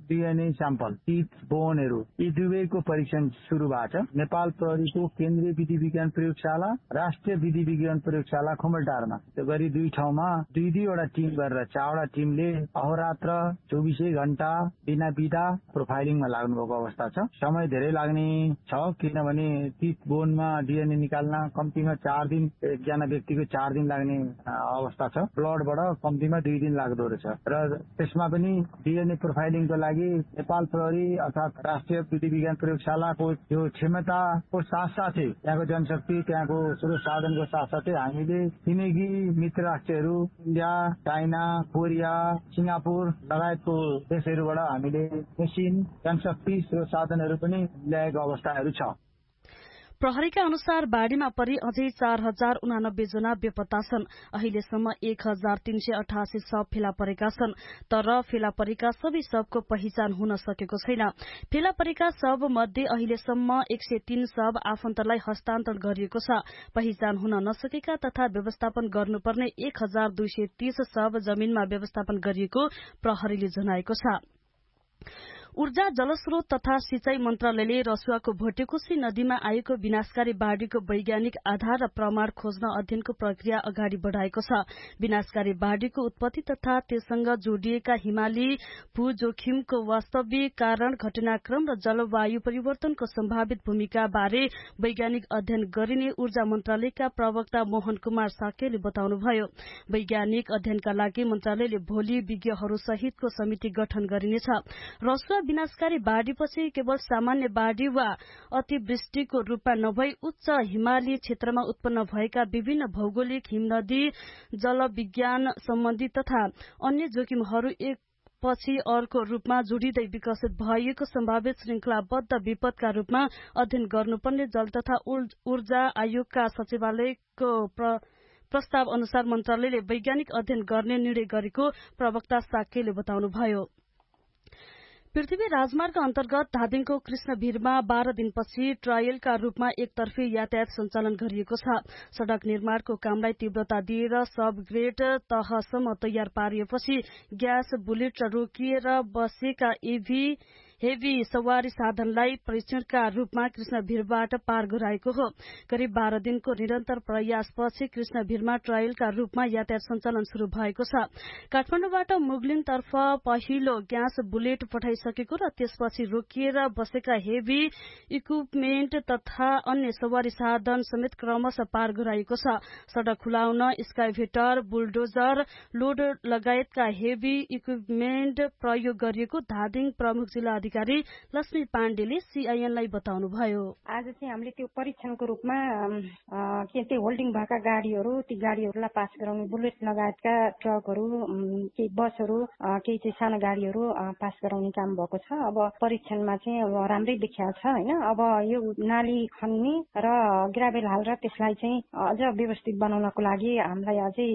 DNA sample, teeth, बोनहरू यी दुवैको परीक्षण सुरु भएको छ। नेपाल प्रहरीको केन्द्रीय विधि विज्ञान प्रयोगशाला, राष्ट्रिय विधि विज्ञान प्रयोगशाला खुमलटारमा त्यो गरी 2 ठाउँमा 2-2वटा टिम गरेर 4वटा टिमले अहोरात्र 24 घण्टा बिना बिदा प्रोफाइलिङमा लाग्नुभएको अवस्था छ। समय धेरै लाग्ने छ किनभने टिथ बोनमा डीएनए निकाल्न कम्तीमा 4 दिन, एकजना व्यक्तिको 4 दिन लाग्ने अवस्था छ। ब्लडबाट कम्तीमा 2 दिन लाग्दो रहेछ र त्यसमा पनि डीएनए प्रोफाइलिङको लागि नेपाल प्रहरी अर्थात राष्ट्रिय विधि विज्ञान प्रयोगशालाको यो क्षमताको साथसाथै त्यहाँको जनशक्ति, त्यहाँको स्रोत साधनको साथसाथै हामीले छिमेकी मित्र राष्ट्रहरू इन्डिया, चाइना, कोरिया, सिङ्गापुर लगायतको देशहरूबाट हामीले मेसिन, जनशक्ति, स्रोत साधनहरू पनि ल्याएको अवस्थाहरू छ। प्रहरीका अनुसार बाढ़ीमा परि अझै 4089 जना बेपत्ता छन्। अहिलेसम्म 1388 शव फेला परेका छन्, तर फेला परेका सबै शवको पहिचान हुन सकेको छैन। फेला परेका शव मध्ये अहिलेसम्म 103 शव आफन्तलाई हस्तान्तरण गरिएको छ। पहिचान हुन नसकेका तथा व्यवस्थापन गर्नुपर्ने 1230 शव जमीनमा व्यवस्थापन गरिएको प्रहरीले जनाएको छ। ऊर्जा, जलस्रोत तथा सिंचाई मन्त्रालयले रसुवाको भोटेकोशी नदीमा आएको विनाशकारी बाढ़ीको वैज्ञानिक आधार र प्रमाण खोज्न अध्ययनको प्रक्रिया अगाडि बढ़ाएको छ। विनाशकारी बाढ़ीको उत्पत्ति तथा त्यससँग जोडिएका हिमाली भू जोखिमको वास्तविक कारण, घटनाक्रम र जलवायु परिवर्तनको सम्भावित भूमिका बारे वैज्ञानिक अध्ययन गरिने ऊर्जा मन्त्रालयका प्रवक्ता मोहन कुमार साक्यले बताउनुभयो। वैज्ञानिक अध्ययनका लागि मन्त्रालयले भोलि विज्ञहरू सहितको समिति गठन गरिनेछ। रसुवा विनाशकारी बाढ़ीपछि केवल सामान्य बाढ़ी वा अतिवृष्टिको रूपमा नभई उच्च हिमाली क्षेत्रमा उत्पन्न भएका विभिन्न भौगोलिक हिमनदी, जलविज्ञान सम्बन्धी तथा अन्य जोखिमहरू एक पछि अर्को रूपमा जोडिँदै विकसित भइएको सम्भावित श्रृंखलाबद्ध विपदका रूपमा अध्ययन गर्नुपर्ने जल तथा ऊर्जा आयोगका सचिवालयको प्रस्ताव अनुसार मन्त्रालयले वैज्ञानिक अध्ययन गर्ने निर्णय गरेको प्रवक्ता साक्यले बताउनुभयो। पृथ्वी राजमार्ग अन्तर्गत धादिङको कृष्णभिरमा 12 दिनपछि ट्रायलका रूपमा एकतर्फी यातायात सञ्चालन गरिएको छ। सड़क निर्माणको कामलाई तीव्रता दिएर सब ग्रेड तहसम्म तयार पारिएपछि ग्यास बुलेट रोकिएर बसेका हेभी सवारी साधनलाई परीक्षणका रूपमा कृष्णभिरबाट पार गराएको हो। करिब 12 दिनको निरन्तर प्रयासपछि कृष्णभिरमा ट्रायलका रूपमा यातायात सञ्चालन शुरू भएको छ। काठमाडौँबाट मुगलिनतर्फ पहिलो ग्यास बुलेट पठाइसकेको र त्यसपछि रोकिएर बसेका हेभी इक्विपमेन्ट तथा अन्य सवारी साधन समेत क्रमशः पार गराइएको छ। सड़क खुलाउन स्काइभेटर, बुलडोजर, लोड लगायतका हेभी इक्विपमेन्ट प्रयोग गरिएको धादिङ प्रमुख जिल्ला अधिकारी लक्ष्मी पाण्डेले सीआईएनलाई बताउनुभयो। आज चाहिँ हामीले त्यो परीक्षणको रूपमा त्यो होल्डिङ भएका गाडीहरू, ती गाडीहरूलाई पास गराउने बुलेट लगायतका ट्रकहरू, केही बसहरू, केही चाहिँ साना गाडीहरू पास गराउने काम भएको छ। अब परीक्षणमा चाहिँ अब राम्रै देखिएको छ हैन। अब यो नाली खन्ने र ग्राभेल हालेर त्यसलाई चाहिँ अझ व्यवस्थित बनाउनको लागि हामीलाई अझै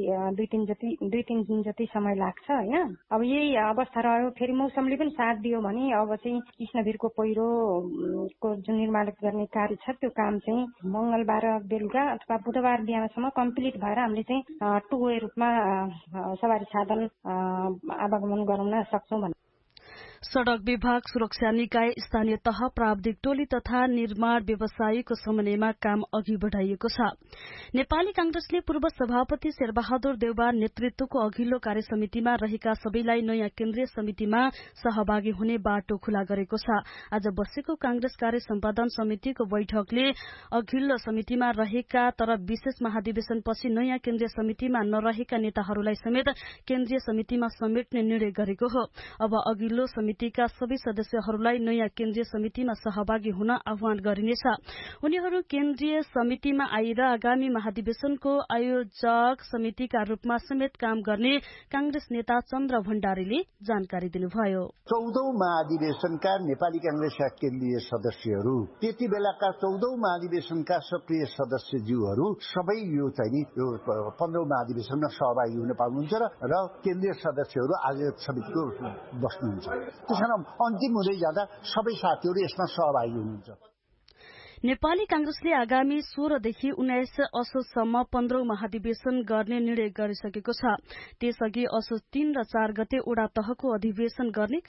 2-3 दिन जति समय लाग्छ हैन। अब यही अवस्था रह्यो, फेरि मौसमले पनि साथ दियो भने अब चाहिँ कृष्णभिरको पहिरोको जुन निर्माण गर्ने कार्य छ त्यो काम चाहिँ मंगलबार बेलुका अथवा बुधबार बिहानसम्म कम्प्लिट भएर हामीले चाहिँ टु वे रूपमा सवारी साधन आवागमन गराउन सक्छौं भन्ने। सड़क विभाग, सुरक्षा निकाय, स्थानीय तह, प्राविधिक टोली तथा निर्माण व्यवसायीको समन्वयमा काम अघि बढ़ाइएको छ। नेपाली कांग्रेसले पूर्व सभापति शेरबहादुर देउवा नेतृत्वको अघिल्लो कार्यसमितिमा रहेका सबैलाई नयाँ केन्द्रीय समितिमा सहभागी हुने बाटो खुला गरेको छ। आज बसेको कांग्रेस कार्य सम्पादन समितिको बैठकले अघिल्लो समितिमा रहेका तर विशेष महाधिवेशनपछि नयाँ केन्द्रीय समितिमा नरहेका नेताहरूलाई समेत केन्द्रीय समितिमा समेट्ने निर्णय गरेको हो। अब अघिल्लो समितिका सबै सदस्यहरूलाई नयाँ केन्द्रीय समितिमा सहभागी हुन आह्वान गरिनेछ। उनीहरू केन्द्रीय समितिमा आएर आगामी महाधिवेशनको आयोजक समितिका रूपमा समेत काम गर्ने कांग्रेस नेता चन्द्र भण्डारीले जानकारी दिनुभयो। 14औं महाधिवेशनका नेपाली कांग्रेसका केन्द्रीय सदस्यहरू, त्यति बेलाका 14औं महाधिवेशनका सक्रिय सदस्यज्यूहरू सबै यो चाहिँ नि यो 15औं महाधिवेशनमा सहभागी हुन पाउनुहुन्छ र केन्द्रीय सदस्यहरू आयोजक समितिको बस्नुहुन्छ। त्यसैले अन्तिम हुँदै जाँदा सबै साथीहरू यसमा सहभागी हुनुहुन्छ। नेपाली कांग्रेसले आगामी 16 देखि 19 असोजसम्म 15औं महाधिवेशन गर्ने निर्णय गरिसकेको छ। त्यसअघि असोज 3 र 4 गते ओडा तहको अधिवेशन गर्ने